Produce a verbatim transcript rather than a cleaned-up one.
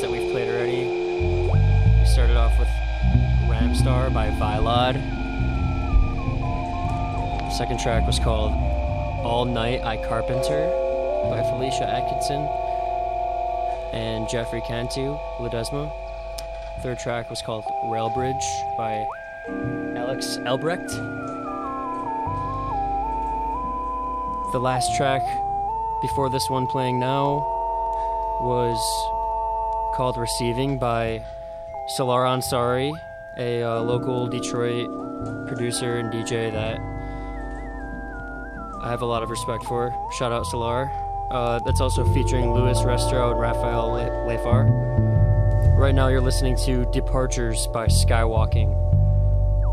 that we've played already. We started off with Ramstar by Vylod. The second track was called All Night I Carpenter by Felicia Atkinson and Jeffrey Cantu, Ledesma. Third track was called Railbridge by Alex Elbrecht. The last track before this one playing now was called Receiving by Salar Ansari, a uh, local Detroit producer and D J that I have a lot of respect for. Shout out Salar. Uh, that's also featuring Louis Restro and Raphael Le- Lefar. Right now you're listening to Departures by Skywalking.